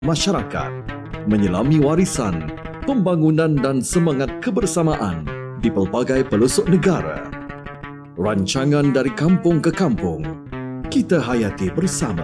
masyarakat, menyelami warisan, pembangunan dan semangat kebersamaan di pelbagai pelosok negara. Rancangan dari kampung ke kampung, kita hayati bersama.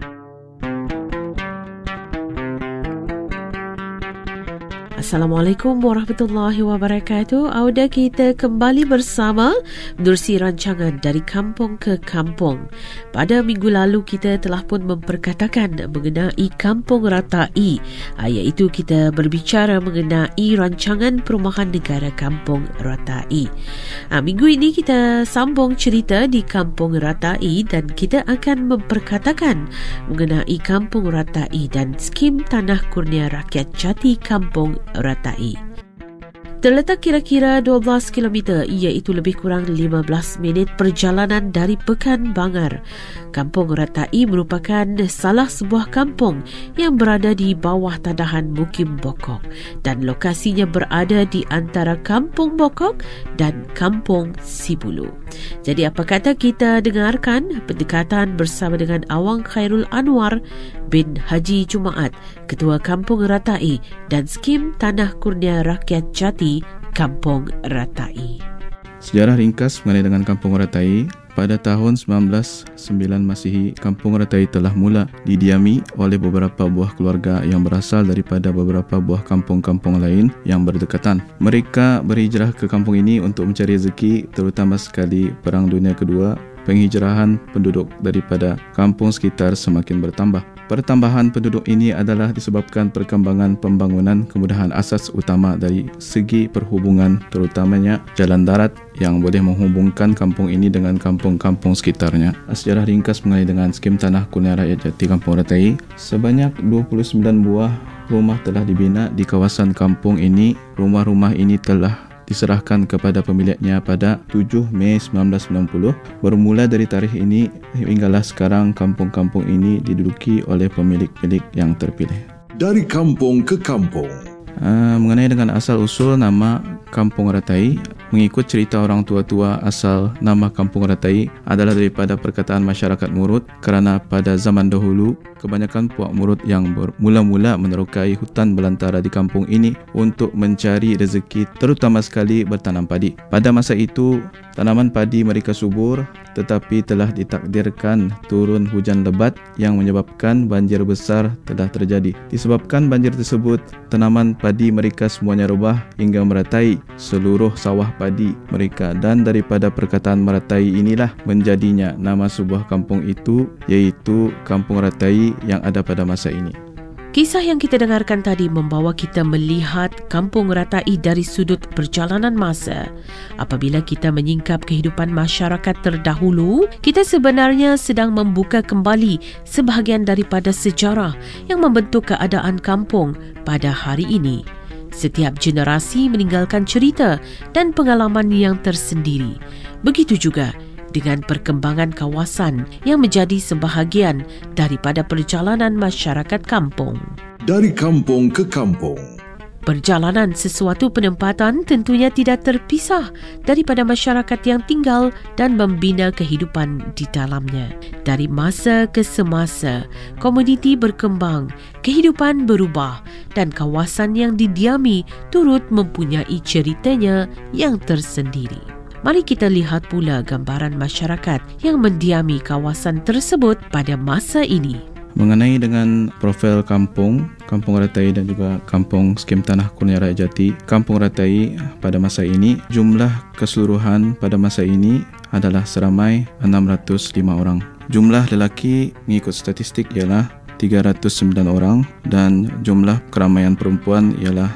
Assalamualaikum warahmatullahi wabarakatuh. Auda kita kembali bersama menerusi rancangan dari kampung ke kampung. Pada minggu lalu kita telah pun memperkatakan mengenai kampung ratai, iaitu kita berbicara mengenai rancangan perumahan negara kampung ratai. Minggu ini kita sambung cerita di kampung ratai dan kita akan memperkatakan mengenai kampung ratai dan skim Tanah Kurnia Rakyat Jati Kampung Ratai. Terletak kira-kira 12 km, iaitu lebih kurang 15 minit perjalanan dari Pekan Bangar. Kampung Ratai merupakan salah sebuah kampung yang berada di bawah tadahan Mukim Bokok dan lokasinya berada di antara Kampung Bokok dan Kampung Sibulu. Jadi apa kata kita dengarkan pendekatan bersama dengan Awang Khairul Anwar bin Haji Jumaat, Ketua Kampung Ratai dan Skim Tanah Kurnia Rakyat Jati Kampung Ratai. Sejarah ringkas mengenai dengan Kampung Ratai. Pada tahun 1909 Masihi, Kampung Ratai telah mula didiami oleh beberapa buah keluarga yang berasal daripada beberapa buah kampung-kampung lain yang berdekatan. Mereka berhijrah ke kampung ini untuk mencari rezeki, terutama sekali Perang Dunia Kedua. Penghijrahan penduduk daripada kampung sekitar semakin bertambah. Pertambahan penduduk ini adalah disebabkan perkembangan pembangunan kemudahan asas utama dari segi perhubungan, terutamanya jalan darat yang boleh menghubungkan kampung ini dengan kampung-kampung sekitarnya. Sejarah ringkas mengenai dengan skim Tanah Kurnia Rakyat Jati Kampung Ratai. Sebanyak 29 buah rumah telah dibina di kawasan kampung ini. Rumah-rumah ini telah diserahkan kepada pemiliknya pada 7 Mei 1990. Bermula dari tarikh ini hinggalah sekarang kampung-kampung ini diduduki oleh pemilik-pemilik yang terpilih. Dari kampung ke kampung. Mengenai dengan asal-usul nama Kampung Ratai, mengikut cerita orang tua-tua, asal nama Kampung Ratai adalah daripada perkataan masyarakat Murut, kerana pada zaman dahulu kebanyakan puak Murut yang mula-mula menerokai hutan belantara di kampung ini untuk mencari rezeki, terutama sekali bertanam padi. Pada masa itu tanaman padi mereka subur, tetapi telah ditakdirkan turun hujan lebat yang menyebabkan banjir besar telah terjadi. Disebabkan banjir tersebut, tanaman padi mereka semuanya rubah hingga meratai seluruh sawah padi mereka, dan daripada perkataan meratai inilah menjadinya nama sebuah kampung itu, iaitu Kampung Ratai yang ada pada masa ini. Kisah yang kita dengarkan tadi membawa kita melihat Kampung Ratai dari sudut perjalanan masa. Apabila kita menyingkap kehidupan masyarakat terdahulu, kita sebenarnya sedang membuka kembali sebahagian daripada sejarah yang membentuk keadaan kampung pada hari ini. Setiap generasi meninggalkan cerita dan pengalaman yang tersendiri. Begitu juga dengan perkembangan kawasan yang menjadi sebahagian daripada perjalanan masyarakat kampung. Dari kampung ke kampung. Perjalanan sesuatu penempatan tentunya tidak terpisah daripada masyarakat yang tinggal dan membina kehidupan di dalamnya. Dari masa ke semasa, komuniti berkembang, kehidupan berubah dan kawasan yang didiami turut mempunyai ceritanya yang tersendiri. Mari kita lihat pula gambaran masyarakat yang mendiami kawasan tersebut pada masa ini. Mengenai dengan profil Kampung Ratai dan juga Kampung Skim Tanah Kurnia Rakyat Jati Kampung Ratai pada masa ini, jumlah keseluruhan pada masa ini adalah seramai 605 orang. Jumlah lelaki mengikut statistik ialah 309 orang dan jumlah keramaian perempuan ialah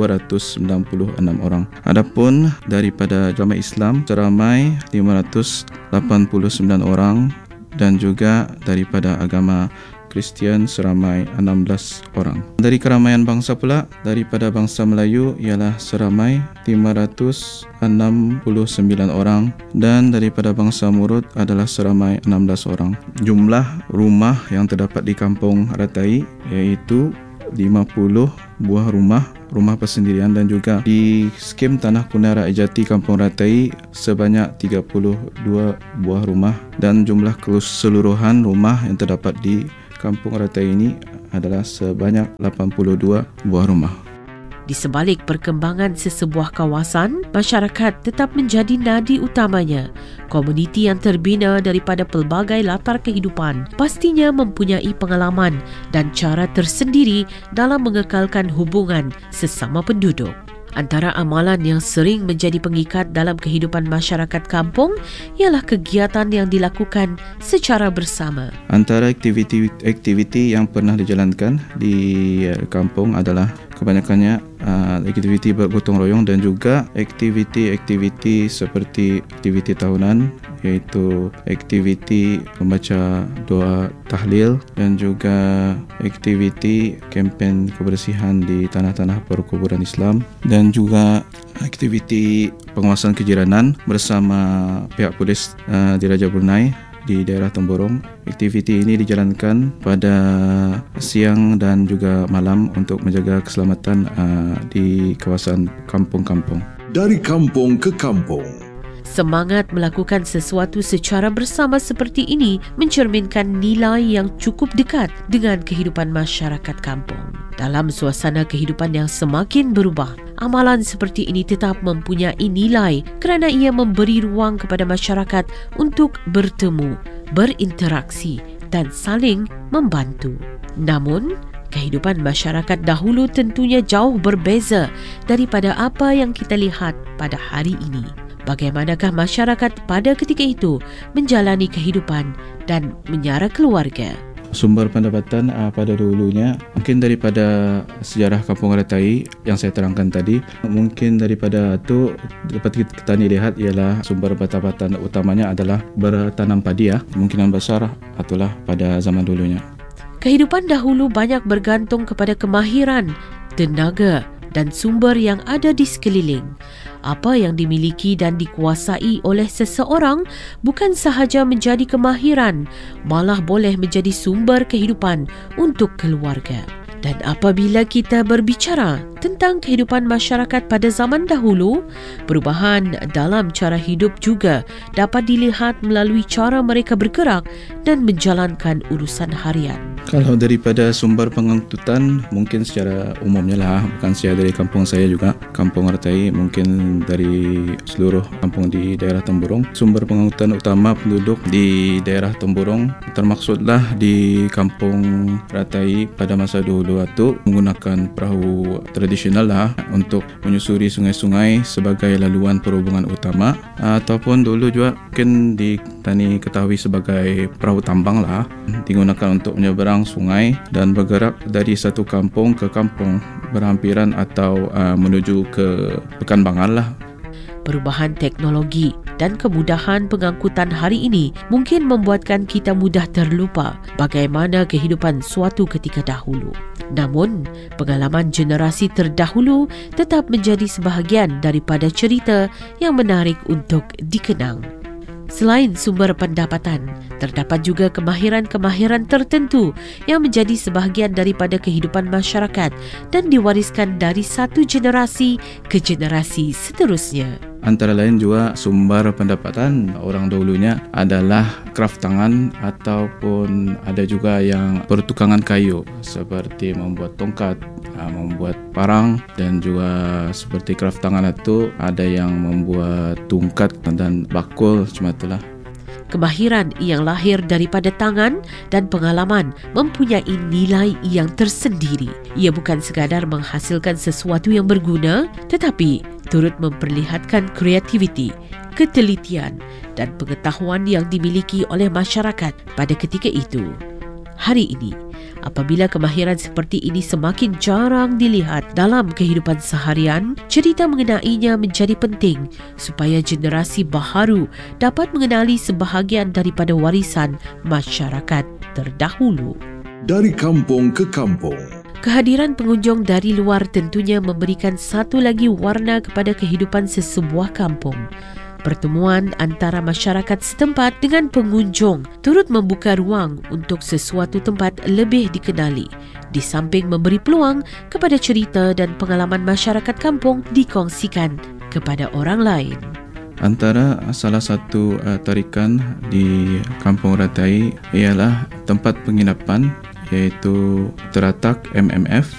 296 orang. Adapun daripada jamaah Islam seramai 589 orang dan juga daripada agama Kristian seramai 16 orang. Dari keramaian bangsa pula, daripada bangsa Melayu ialah seramai 569 orang dan daripada bangsa Murut adalah seramai 16 orang. Jumlah rumah yang terdapat di Kampung Ratai iaitu 50 buah rumah persendirian, dan juga di skim Tanah Kurnia Rakyat Jati Kampung Ratai sebanyak 32 buah rumah, dan jumlah keseluruhan rumah yang terdapat di kampung Ratai ini adalah sebanyak 82 buah rumah. Di sebalik perkembangan sesebuah kawasan, masyarakat tetap menjadi nadi utamanya. Komuniti yang terbina daripada pelbagai latar kehidupan pastinya mempunyai pengalaman dan cara tersendiri dalam mengekalkan hubungan sesama penduduk. Antara amalan yang sering menjadi pengikat dalam kehidupan masyarakat kampung ialah kegiatan yang dilakukan secara bersama. Antara aktiviti yang pernah dijalankan di kampung adalah kebanyakannya aktiviti bergotong royong dan juga aktiviti seperti aktiviti tahunan, iaitu aktiviti membaca doa tahlil dan juga aktiviti kempen kebersihan di tanah-tanah perkuburan Islam dan juga aktiviti penguasaan kejiranan bersama pihak polis di Raja Brunei di daerah Temborong. Aktiviti ini dijalankan pada siang dan juga malam untuk menjaga keselamatan di kawasan kampung-kampung. Dari kampung ke kampung. Semangat melakukan sesuatu secara bersama seperti ini mencerminkan nilai yang cukup dekat dengan kehidupan masyarakat kampung. Dalam suasana kehidupan yang semakin berubah, amalan seperti ini tetap mempunyai nilai kerana ia memberi ruang kepada masyarakat untuk bertemu, berinteraksi dan saling membantu. Namun, kehidupan masyarakat dahulu tentunya jauh berbeza daripada apa yang kita lihat pada hari ini. Bagaimanakah masyarakat pada ketika itu menjalani kehidupan dan menyara keluarga? Sumber pendapatan pada dulunya mungkin daripada sejarah Kampung Ratai yang saya terangkan tadi. Mungkin daripada itu dapat kita lihat ialah sumber pendapatan utamanya adalah bertanam padi kemungkinan besar itulah pada zaman dulunya. Kehidupan dahulu banyak bergantung kepada kemahiran, tenaga dan sumber yang ada di sekeliling. Apa yang dimiliki dan dikuasai oleh seseorang bukan sahaja menjadi kemahiran, malah boleh menjadi sumber kehidupan untuk keluarga. Dan apabila kita berbicara tentang kehidupan masyarakat pada zaman dahulu, perubahan dalam cara hidup juga dapat dilihat melalui cara mereka bergerak dan menjalankan urusan harian. Kalau daripada sumber pengangkutan, mungkin secara umumnya bukan saja dari kampung saya juga, Kampung Ratai, mungkin dari seluruh kampung di daerah Temborong. Sumber pengangkutan utama penduduk di daerah Temborong termaksudlah di Kampung Ratai pada masa dulu itu menggunakan perahu tradisional untuk menyusuri sungai-sungai sebagai laluan perhubungan utama, ataupun dulu juga mungkin ketahui sebagai perahu tambang digunakan untuk menyeberang sungai dan bergerak dari satu kampung ke kampung berhampiran atau menuju ke Pekanbagan Perubahan teknologi dan kemudahan pengangkutan hari ini mungkin membuatkan kita mudah terlupa bagaimana kehidupan suatu ketika dahulu. Namun, pengalaman generasi terdahulu tetap menjadi sebahagian daripada cerita yang menarik untuk dikenang. Selain sumber pendapatan, terdapat juga kemahiran-kemahiran tertentu yang menjadi sebahagian daripada kehidupan masyarakat dan diwariskan dari satu generasi ke generasi seterusnya. Antara lain juga sumber pendapatan orang dahulunya adalah kraft tangan ataupun ada juga yang pertukangan kayu seperti membuat tongkat, membuat parang dan juga seperti kraft tangan itu ada yang membuat tungkat dan bakul cuma itulah. Kemahiran yang lahir daripada tangan dan pengalaman mempunyai nilai yang tersendiri. Ia bukan sekadar menghasilkan sesuatu yang berguna, tetapi turut memperlihatkan kreativiti, ketelitian dan pengetahuan yang dimiliki oleh masyarakat pada ketika itu. Hari ini, apabila kemahiran seperti ini semakin jarang dilihat dalam kehidupan seharian, cerita mengenainya menjadi penting supaya generasi baharu dapat mengenali sebahagian daripada warisan masyarakat terdahulu. Dari kampung ke kampung. Kehadiran pengunjung dari luar tentunya memberikan satu lagi warna kepada kehidupan sesebuah kampung. Pertemuan antara masyarakat setempat dengan pengunjung turut membuka ruang untuk sesuatu tempat lebih dikenali, di samping memberi peluang kepada cerita dan pengalaman masyarakat kampung dikongsikan kepada orang lain. Antara salah satu tarikan di Kampung Ratai ialah tempat penginapan iaitu Teratak MMF